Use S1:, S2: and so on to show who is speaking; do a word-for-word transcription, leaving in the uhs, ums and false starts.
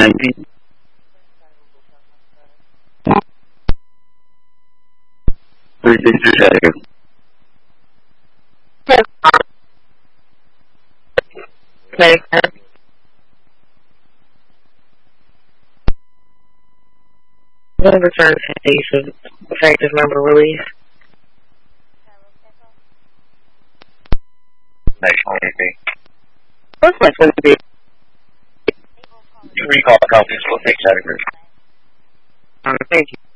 S1: nineteen. three six two seconds.
S2: Okay. One return station, effective number release.
S1: Next one, anything.
S2: What's that going to be?
S1: Recall the company, so we'll take that agreement.
S2: Alright, thank you.